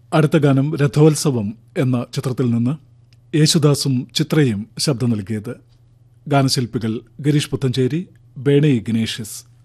അടുത്ത ഗാനം രഥോത്സവം എന്ന ചിത്രത്തിൽ നിന്ന് യേശുദാസും ചിത്രയും ശബ്ദം നൽകിയത്. ഗാനശില്പികൾ ഗിരീഷ് പുത്തഞ്ചേരി, ബേണി ഇഗ്നേഷ്യസ്.